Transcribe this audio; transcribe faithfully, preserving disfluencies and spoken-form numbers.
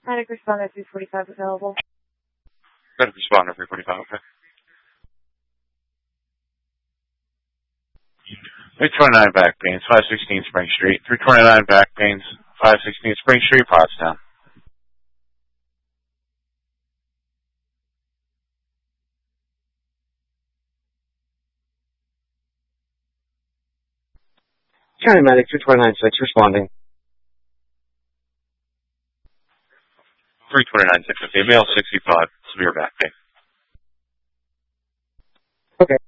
Medic responder three forty-five available. Medic responder three forty-five, okay. three twenty-nine back pains, five sixteen Spring Street. three twenty-nine back pains, five sixteen Spring Street, Pottstown. County Medic two twenty-nine six responding. three twenty-nine six, okay. Male sixty-five, severe back pain. Okay.